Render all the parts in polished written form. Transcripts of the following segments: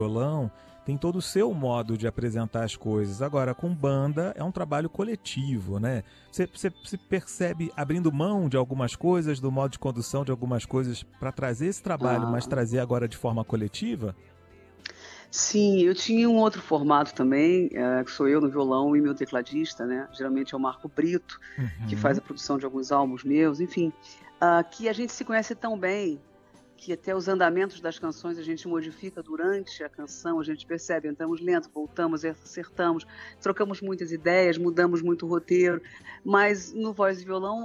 violão tem todo o seu modo de apresentar as coisas. Agora, com banda, é um trabalho coletivo, né? Você se percebe abrindo mão de algumas coisas, do modo de condução de algumas coisas, para trazer esse trabalho, mas Ah, trazer agora de forma coletiva? sim, eu tinha um outro formato também, que sou eu no violão e meu tecladista, né? Geralmente é o Marco Brito, que faz a Uhum. produção de alguns álbuns meus, enfim, que a gente se conhece tão bem que até os andamentos das canções a gente modifica durante a canção, a gente percebe, entramos lento, voltamos, acertamos, trocamos muitas ideias, mudamos muito o roteiro, mas no voz e violão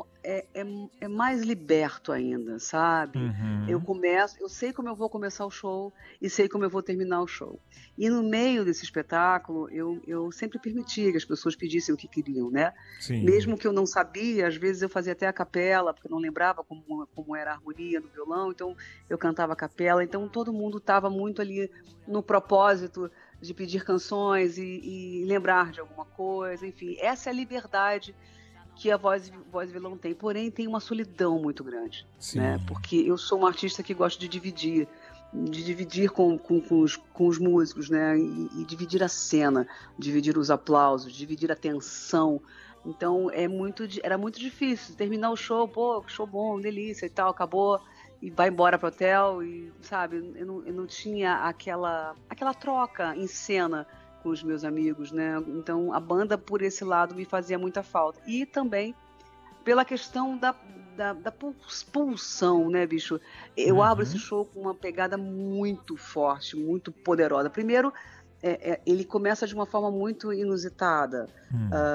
é mais liberto ainda, sabe? Uhum. Eu sei como eu vou começar o show e sei como eu vou terminar o show. E no meio desse espetáculo, eu sempre permitia que as pessoas pedissem o que queriam, né? Sim. Mesmo que eu não sabia, às vezes eu fazia até a capela, porque eu não lembrava como era a harmonia no violão, então eu cantava a capela, então todo mundo estava muito ali no propósito de pedir canções e lembrar de alguma coisa, enfim, essa é a liberdade que a voz e violão tem, porém tem uma solidão muito grande, né? Sim. Porque eu sou uma artista que gosta de dividir com os músicos, né? E dividir a cena, dividir os aplausos, dividir a tensão. Então era muito difícil terminar o show, pô, show bom, delícia e tal, acabou e vai embora pro hotel e, sabe, eu não tinha aquela troca em cena com os meus amigos, né? Então a banda por esse lado me fazia muita falta. E também pela questão da pulsão, né, bicho? Eu abro esse Uhum. show com uma pegada muito forte, muito poderosa. Primeiro, ele começa de uma forma muito inusitada. Hum.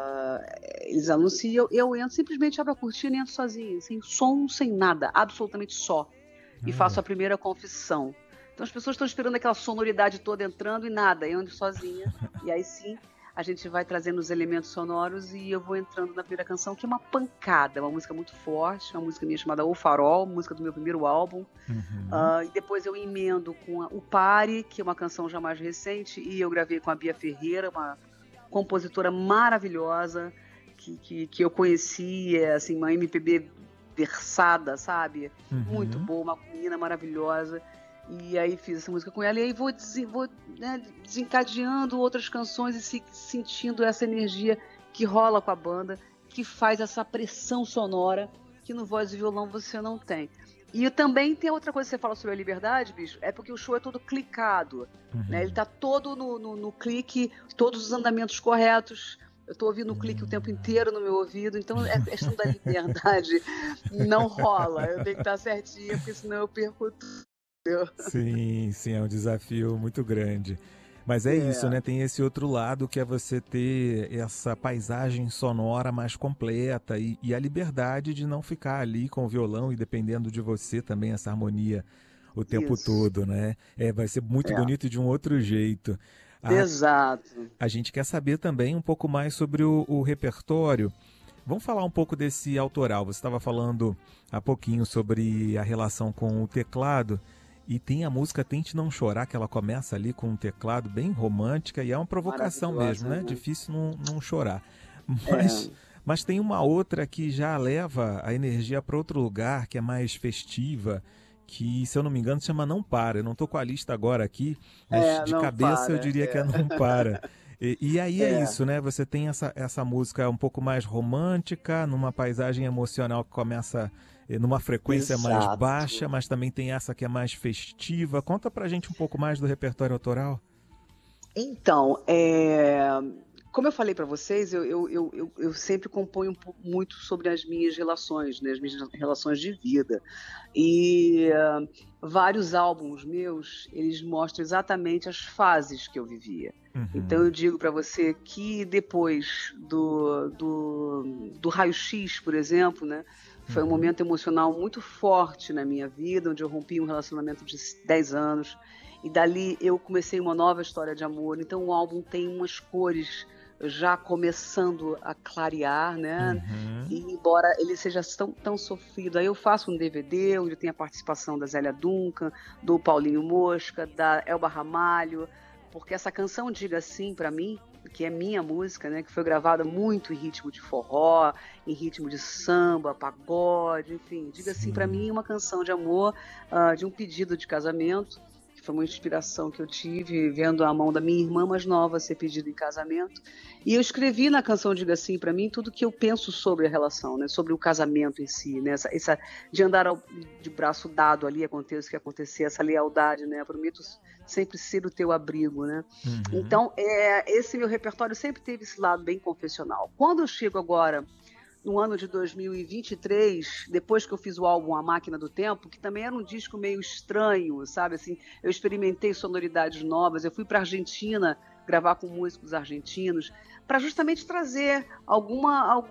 Eles anunciam, eu entro, simplesmente abro a cortina e entro sozinha, sem som, sem nada, absolutamente só. E faço Olha. a primeira confissão. Então as pessoas estão esperando aquela sonoridade toda entrando e nada, eu entro sozinha. E aí sim, a gente vai trazendo os elementos sonoros e eu vou entrando na primeira canção, que é uma pancada, uma música muito forte, uma música minha chamada O Farol, música do meu primeiro álbum. Uhum. E depois eu emendo com O Pare, que é uma canção já mais recente, e eu gravei com a Bia Ferreira, uma compositora maravilhosa, que eu conheci, assim, uma MPB versada, sabe? Muito Uhum. boa, uma menina maravilhosa. E aí fiz essa música com ela, e aí vou né, desencadeando outras canções e sentindo essa energia que rola com a banda, que faz essa pressão sonora que no voz e violão você não tem. E também tem outra coisa que você fala sobre a liberdade, bicho, é porque o show é todo clicado, né? Ele Uhum. tá todo no clique, todos os andamentos corretos. Eu tô ouvindo o clique o tempo inteiro no meu ouvido, então a questão da liberdade não rola. Eu tenho que estar certinha, porque senão eu perco tudo. Sim, sim, é um desafio muito grande. Mas é isso, É, né? Tem esse outro lado que é você ter essa paisagem sonora mais completa e a liberdade de não ficar ali com o violão e dependendo de você também essa harmonia o tempo isso. todo, né? É, vai ser muito É, bonito de um outro jeito. A, exato. a gente quer saber também um pouco mais sobre o repertório. Vamos falar um pouco desse autoral. Você estava falando há pouquinho sobre a relação com o teclado. E tem a música Tente Não Chorar, que ela começa ali com um teclado bem romântica e é uma provocação mesmo, Maravilhosa, né? né? Difícil não chorar. Mas, É, mas tem uma outra que já leva a energia para outro lugar, que é mais festiva, que, se eu não me engano, se chama Não Para. Eu não estou com a lista agora aqui, mas de não cabeça eu para. diria que é Não Para. E aí é É, isso, né? Você tem essa música um pouco mais romântica, numa paisagem emocional que começa numa frequência mais baixa, exato. mas também tem essa que é mais festiva. Conta pra gente um pouco mais do repertório autoral. Então, como eu falei para vocês, eu sempre componho muito sobre as minhas relações, né, as minhas relações de vida. E vários álbuns meus, eles mostram exatamente as fases que eu vivia. Então Uhum, eu digo para você que depois do raio-x, por exemplo, né, foi um uhum, momento emocional muito forte na minha vida, onde eu rompi um relacionamento de 10 anos, e dali eu comecei uma nova história de amor. Então o álbum tem umas cores já começando a clarear, né? E uhum. embora ele seja tão sofrido, aí eu faço um DVD onde tem a participação da Zélia Duncan, do Paulinho Mosca, da Elba Ramalho, porque essa canção Diga Sim para mim, que é minha música, né, que foi gravada muito em ritmo de forró, em ritmo de samba, pagode, enfim, Diga Sim para mim Sim. é uma canção de amor, de um pedido de casamento, que foi uma inspiração que eu tive vendo a mão da minha irmã mais nova ser pedida em casamento. E eu escrevi na canção Diga Sim para mim tudo que eu penso sobre a relação, né? Sobre o casamento em si, né? De andar de braço dado ali, aconteça o que acontecer, essa lealdade, né? Prometo sempre ser o teu abrigo, né? Uhum. Então, esse meu repertório sempre teve esse lado bem confessional. Quando eu chego agora no ano de 2023, depois que eu fiz o álbum A Máquina do Tempo, que também era um disco meio estranho, sabe? Assim, eu experimentei sonoridades novas, eu fui para a Argentina gravar com músicos argentinos, para justamente trazer algum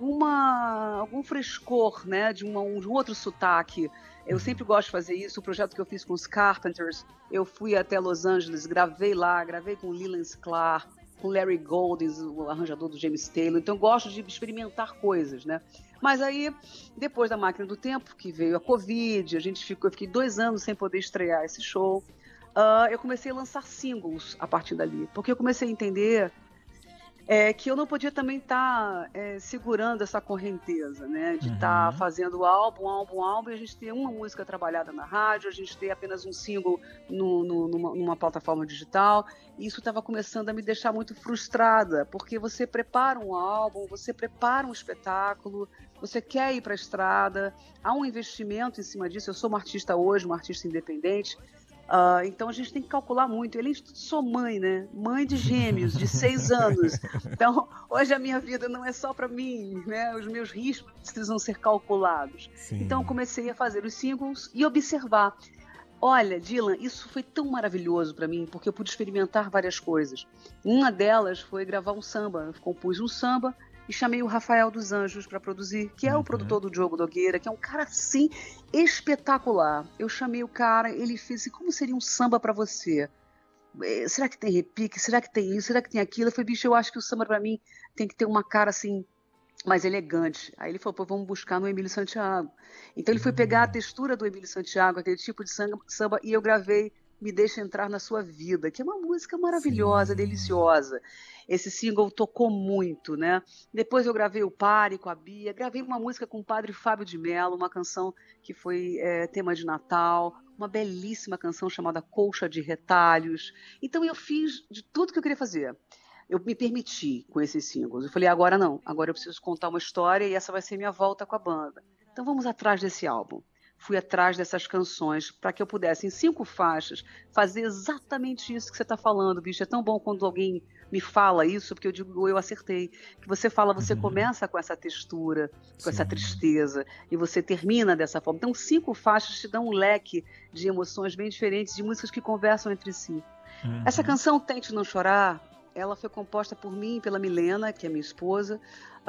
frescor, né? De um outro sotaque. Eu sempre gosto de fazer isso. O projeto que eu fiz com os Carpenters, eu fui até Los Angeles, gravei lá, gravei com Leland Sklar, com Larry Goldings, o arranjador do James Taylor. Então eu gosto de experimentar coisas, né? Mas aí, depois da Máquina do Tempo, que veio a Covid, eu fiquei 2 anos sem poder estrear esse show, eu comecei a lançar singles a partir dali, porque eu comecei a entender que eu não podia também estar segurando essa correnteza, né? De estar fazendo álbum, e a gente ter uma música trabalhada na rádio, a gente ter apenas um single numa plataforma digital. E isso estava começando a me deixar muito frustrada, porque você prepara um álbum, você prepara um espetáculo, você quer ir para a estrada, há um investimento em cima disso. Eu sou uma artista hoje, uma artista independente, então a gente tem que calcular muito. Além de tudo, sou mãe, né? Mãe de gêmeos, de 6 anos. Então, hoje a minha vida não é só para mim, né? Os meus riscos precisam ser calculados. Sim. Então, eu comecei a fazer os singles e observar. Olha, Dylan, isso foi tão maravilhoso para mim, porque eu pude experimentar várias coisas. Uma delas foi gravar um samba. Eu compus um samba e chamei o Rafael dos Anjos para produzir, que é o produtor do Diogo Nogueira, que é um cara, assim, espetacular. Eu chamei o cara, ele fez assim: como seria um samba para você? Será que tem repique? Será que tem isso? Será que tem aquilo? Eu falei: bicho, eu acho que o samba para mim tem que ter uma cara, assim, mais elegante. Aí ele falou: pô, vamos buscar no Emílio Santiago. Então ele foi pegar a textura do Emílio Santiago, aquele tipo de samba, e eu gravei Me Deixa Entrar na Sua Vida, que é uma música maravilhosa, deliciosa. Esse single tocou muito, né? Depois eu gravei o Pare com a Bia, gravei uma música com o padre Fábio de Mello, uma canção que foi tema de Natal, uma belíssima canção chamada Colcha de Retalhos. Então eu fiz de tudo que eu queria fazer. Eu me permiti com esses singles. Eu falei: agora não, agora eu preciso contar uma história e essa vai ser minha volta com a banda. Então vamos atrás desse álbum. Fui atrás dessas canções para que eu pudesse, em 5 faixas, fazer exatamente isso que você está falando, bicho. É tão bom quando alguém me fala isso, porque eu digo: eu acertei. Que você fala, você começa com essa textura, com essa tristeza, e você termina dessa forma. Então 5 faixas te dão um leque de emoções bem diferentes, de músicas que conversam entre si. Essa canção, Tente Não Chorar, ela foi composta por mim e pela Milena, que é minha esposa,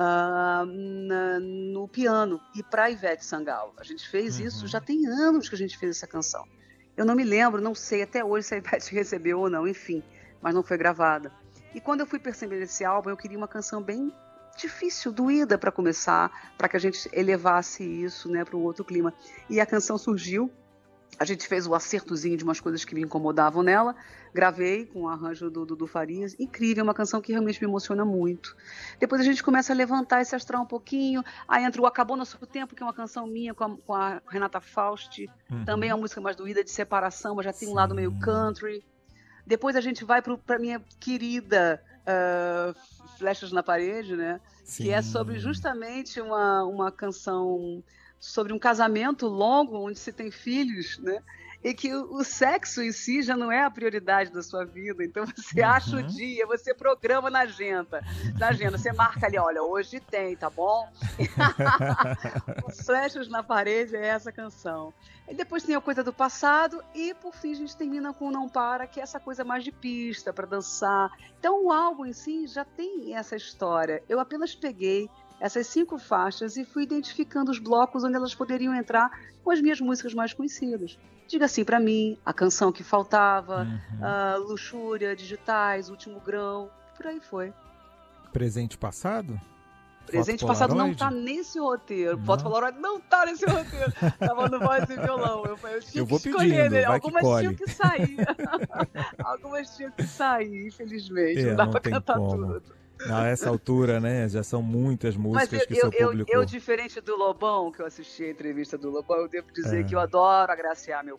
no piano, e para a Ivete Sangalo. A gente fez isso, já tem anos que a gente fez essa canção. Eu não me lembro, não sei até hoje se a Ivete recebeu ou não, enfim, mas não foi gravada. E quando eu fui perceber esse álbum, eu queria uma canção bem difícil, doída para começar, para que a gente elevasse isso, né, para um outro clima. E a canção surgiu. A gente fez o acertozinho de umas coisas que me incomodavam nela, gravei com o arranjo do Farias, incrível, uma canção que realmente me emociona muito. Depois a gente começa a levantar esse astral um pouquinho, aí entra o Acabou Nosso Tempo, que é uma canção minha com a Renata Fausti, também é uma música mais doída, de separação, mas já tem um lado meio country. Depois a gente vai para minha querida Flechas na Parede, né? Sim. Que é sobre justamente uma canção sobre um casamento longo, onde se tem filhos, né? E que o sexo em si já não é a prioridade da sua vida. Então você acha o dia, você programa na agenda. Você marca ali: olha, hoje tem, tá bom? Os Flechas na Parede é essa canção. E depois tem a Coisa do Passado e, por fim, a gente termina com Não Para, que é essa coisa mais de pista, para dançar. Então o álbum em si já tem essa história. Eu apenas peguei essas 5 faixas e fui identificando os blocos onde elas poderiam entrar com as minhas músicas mais conhecidas. Diga Sim Pra Mim, A Canção Que Faltava, Luxúria, Digitais, Último Grão, por aí foi. Presente Passado? Presente Passado não tá nesse roteiro. Foto Polaroid não tá nesse roteiro. Tava no Voz e Violão. Eu tinha que escolher, né? Algumas tinham que sair. Algumas tinham que sair, infelizmente. Não dá pra cantar tudo. A essa altura, né? Já são muitas músicas que seu público... Eu, diferente do Lobão, que eu assisti a entrevista do Lobão, eu devo dizer que eu adoro agraciar meu público.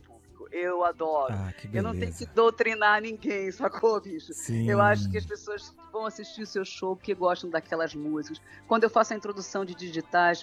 eu adoro. Ah, que Eu não tenho que beleza. doutrinar ninguém, sacou, bicho? Eu acho que Sim, as pessoas vão assistir o seu show porque gostam daquelas músicas. Quando eu faço a introdução de digitais,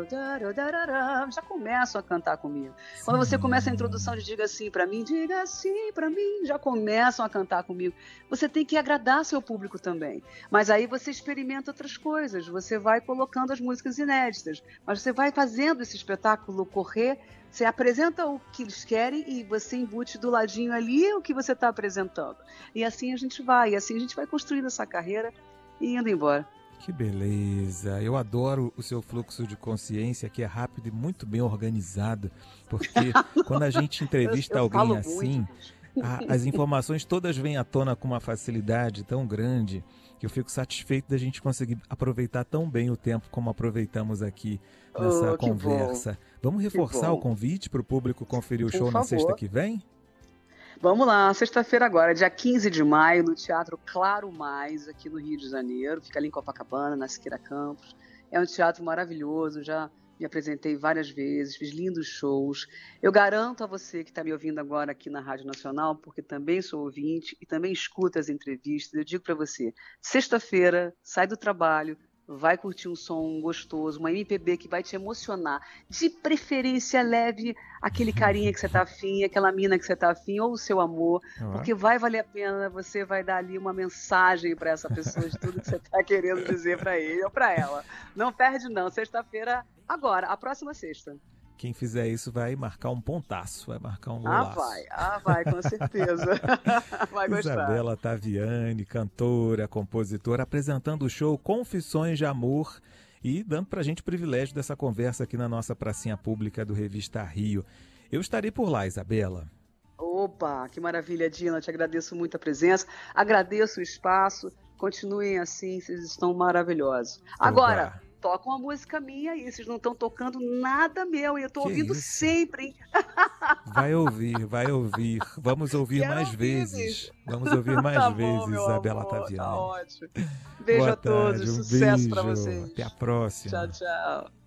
já começam a cantar comigo. Quando você começa a introdução sim. de diga sim pra mim, já começam a cantar comigo. Você tem que agradar seu público também. Mas aí você experimenta outras coisas, você vai colocando as músicas inéditas, mas você vai fazendo esse espetáculo correr, você apresenta o que eles querem e você embute do ladinho ali o que você está apresentando. E assim a gente vai construindo essa carreira e indo embora. Que beleza! Eu adoro o seu fluxo de consciência, que é rápido e muito bem organizado, porque quando a gente entrevista Eu alguém falo muito, assim, bicho. as informações todas vêm à tona com uma facilidade tão grande que eu fico satisfeito da gente conseguir aproveitar tão bem o tempo como aproveitamos aqui nessa Oh, que bom, conversa. Vamos que reforçar o bom. convite para o público conferir o Por show na sexta favor. que vem? Vamos lá, sexta-feira agora, dia 15 de maio, no Teatro Claro Mais, aqui no Rio de Janeiro. Fica ali em Copacabana, na Siqueira Campos. É um teatro maravilhoso, já me apresentei várias vezes, fiz lindos shows. Eu garanto a você que está me ouvindo agora aqui na Rádio Nacional, porque também sou ouvinte e também escuto as entrevistas, eu digo para você, sexta-feira, sai do trabalho, vai curtir um som gostoso, uma MPB que vai te emocionar. De preferência, leve aquele carinha que você tá afim, aquela mina que você tá afim, ou o seu amor, Ó, porque vai valer a pena, você vai dar ali uma mensagem para essa pessoa de tudo que você tá querendo dizer para ele ou para ela. Não perde não, sexta-feira, agora, a próxima sexta. quem fizer isso vai marcar um pontaço, vai marcar um golaço. Vai, com certeza. Vai gostar. Isabela Taviani, cantora, compositora, apresentando o show Confissões de Amor e dando pra gente o privilégio dessa conversa aqui na nossa pracinha pública do Revista Rio. Eu estarei por lá, Isabela. Opa, que maravilha, Dina. Te agradeço muito a presença, agradeço o espaço. Continuem assim, vocês estão maravilhosos. Agora, Oba, toca uma música minha aí, vocês não estão tocando nada meu e eu estou que ouvindo isso? sempre, hein? Vai ouvir, vai ouvir. Vamos ouvir Quero mais ouvir, bicho. vezes. Vamos ouvir mais Tá bom, vezes, meu Isabela amor, tá Taviani. ótimo. Beijo Boa a todos, tarde, um sucesso para beijo. Até a vocês. Tchau, próxima. tchau.